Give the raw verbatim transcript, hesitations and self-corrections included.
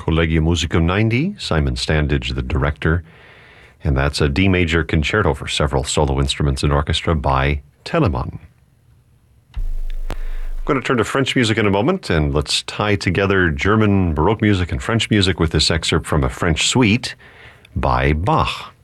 Collegium Musicum ninety, Simon Standage, the director. And that's a D major concerto for several solo instruments and orchestra by Telemann. I'm going to turn to French music in a moment, and let's tie together German Baroque music and French music with this excerpt from a French suite by Bach.